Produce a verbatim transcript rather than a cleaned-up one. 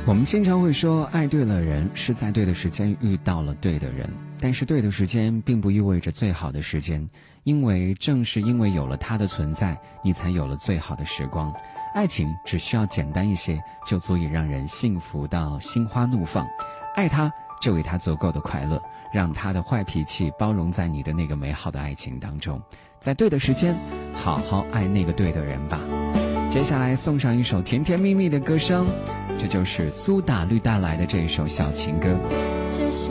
我们经常会说爱对了人是在对的时间遇到了对的人，但是对的时间并不意味着最好的时间，因为正是因为有了他的存在，你才有了最好的时光。爱情只需要简单一些，就足以让人幸福到心花怒放。爱他，就给他足够的快乐，让他的坏脾气包容在你的那个美好的爱情当中，在对的时间好好爱那个对的人吧。接下来送上一首甜甜蜜蜜的歌声，这就是苏打绿带来的这一首小情歌。